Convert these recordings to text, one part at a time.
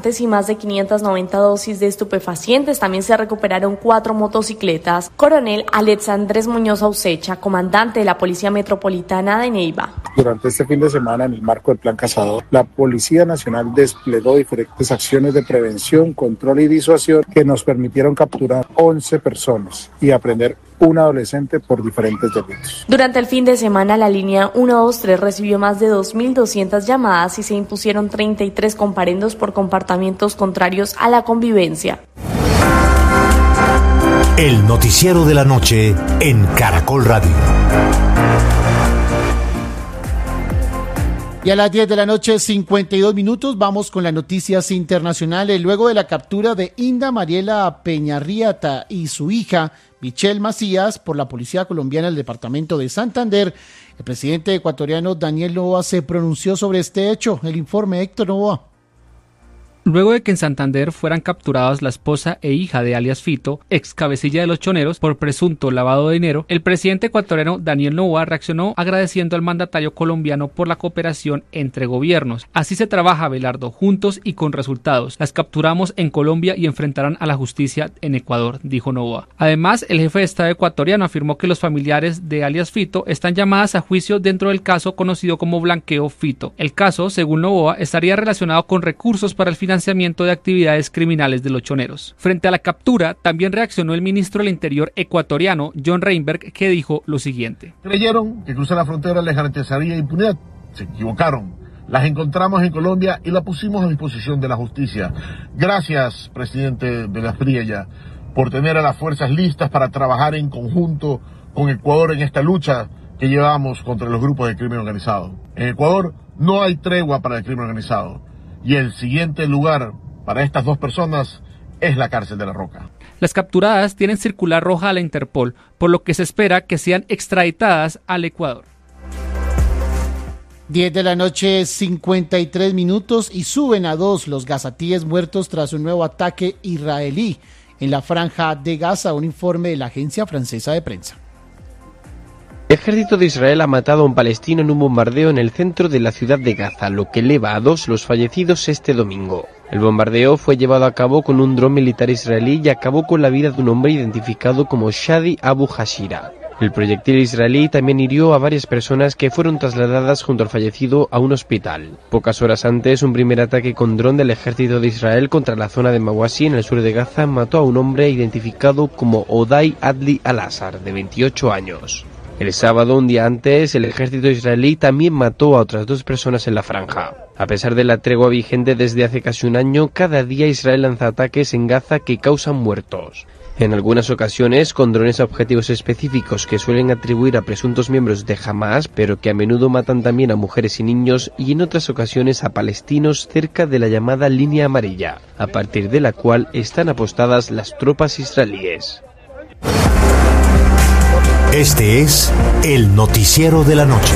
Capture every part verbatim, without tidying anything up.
estupefacientes y más de quinientas noventa dosis de estupefacientes. También se recuperaron cuatro motocicletas. Coronel Alex Andrés Muñoz Ausecha, comandante de la Policía Metropolitana de Neiva. Durante este fin de semana, en el marco del Plan Cazador, la Policía Nacional desplegó diferentes acciones de prevención, control y disuasión que nos permitieron capturar once personas y aprender un adolescente por diferentes delitos. Durante el fin de semana, la línea ciento veintitrés recibió más de dos mil doscientas llamadas y se impusieron treinta y tres comparendos por comportamientos contrarios a la convivencia. El noticiero de la noche en Caracol Radio. Y a las diez de la noche, cincuenta y dos minutos, vamos con las noticias internacionales. Luego de la captura de Inda Mariela Peñarriata y su hija, Michelle Macías, por la policía colombiana del departamento de Santander, el presidente ecuatoriano Daniel Noboa se pronunció sobre este hecho. El informe, Héctor Noboa. Luego de que en Santander fueran capturadas la esposa e hija de alias Fito, ex cabecilla de los choneros, por presunto lavado de dinero, el presidente ecuatoriano Daniel Noboa reaccionó agradeciendo al mandatario colombiano por la cooperación entre gobiernos. Así se trabaja, Belardo, juntos y con resultados. Las capturamos en Colombia y enfrentarán a la justicia en Ecuador, dijo Noboa. Además, el jefe de Estado ecuatoriano afirmó que los familiares de alias Fito están llamadas a juicio dentro del caso conocido como Blanqueo Fito. El caso, según Noboa, estaría relacionado con recursos para el financiamiento de actividades criminales de los choneros. Frente a la captura, también reaccionó el ministro del Interior ecuatoriano, John Reinberg, que dijo lo siguiente. Creyeron que cruzar la frontera les garantizaría impunidad. Se equivocaron. Las encontramos en Colombia y la pusimos a disposición de la justicia. Gracias, presidente de la Espriella, por tener a las fuerzas listas para trabajar en conjunto con Ecuador en esta lucha que llevamos contra los grupos de crimen organizado. En Ecuador no hay tregua para el crimen organizado. Y el siguiente lugar para estas dos personas es la cárcel de La Roca. Las capturadas tienen circular roja a la Interpol, por lo que se espera que sean extraditadas al Ecuador. diez de la noche, cincuenta y tres minutos, y suben a dos los gazatíes muertos tras un nuevo ataque israelí en la franja de Gaza, un informe de la agencia francesa de prensa. El ejército de Israel ha matado a un palestino en un bombardeo en el centro de la ciudad de Gaza, lo que eleva a dos los fallecidos este domingo. El bombardeo fue llevado a cabo con un dron militar israelí y acabó con la vida de un hombre identificado como Shadi Abu Hashira. El proyectil israelí también hirió a varias personas que fueron trasladadas junto al fallecido a un hospital. Pocas horas antes, un primer ataque con dron del ejército de Israel contra la zona de Mawasi en el sur de Gaza mató a un hombre identificado como Odai Adli Al-Azhar, de veintiocho años. El sábado, un día antes, el ejército israelí también mató a otras dos personas en la franja. A pesar de la tregua vigente desde hace casi un año, cada día Israel lanza ataques en Gaza que causan muertos. En algunas ocasiones con drones a objetivos específicos que suelen atribuir a presuntos miembros de Hamas, pero que a menudo matan también a mujeres y niños, y en otras ocasiones a palestinos cerca de la llamada línea amarilla, a partir de la cual están apostadas las tropas israelíes. Este es el noticiero de la noche.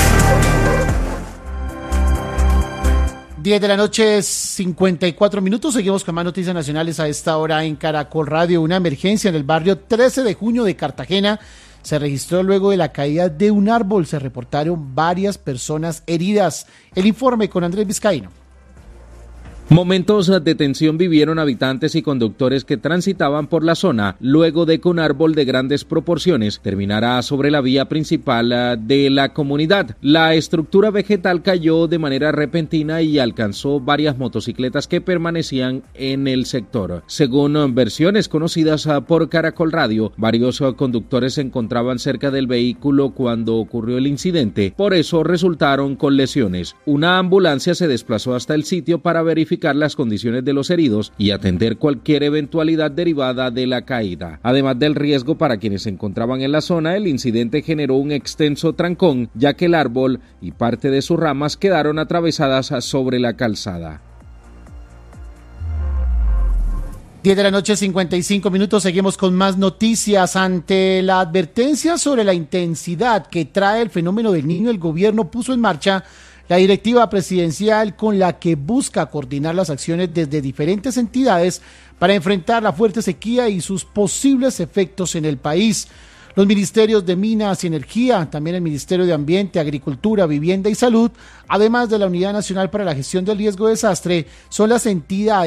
diez de la noche, cincuenta y cuatro minutos. Seguimos con más noticias nacionales a esta hora en Caracol Radio. Una emergencia en el barrio trece de junio de Cartagena se registró luego de la caída de un árbol. Se reportaron varias personas heridas. El informe con Andrés Vizcaíno. Momentos de tensión vivieron habitantes y conductores que transitaban por la zona luego de que un árbol de grandes proporciones terminara sobre la vía principal de la comunidad. La estructura vegetal cayó de manera repentina y alcanzó varias motocicletas que permanecían en el sector. Según versiones conocidas por Caracol Radio, varios conductores se encontraban cerca del vehículo cuando ocurrió el incidente, por eso resultaron con lesiones. Una ambulancia se desplazó hasta el sitio para verificar las condiciones de los heridos y atender cualquier eventualidad derivada de la caída. Además del riesgo para quienes se encontraban en la zona, el incidente generó un extenso trancón, ya que el árbol y parte de sus ramas quedaron atravesadas sobre la calzada. diez de la noche, cincuenta y cinco minutos, seguimos con más noticias. Ante la advertencia sobre la intensidad que trae el fenómeno del Niño, el gobierno puso en marcha la directiva presidencial con la que busca coordinar las acciones desde diferentes entidades para enfrentar la fuerte sequía y sus posibles efectos en el país. Los ministerios de Minas y Energía, también el Ministerio de Ambiente, Agricultura, Vivienda y Salud, además de la Unidad Nacional para la Gestión del Riesgo de Desastre, son las entidades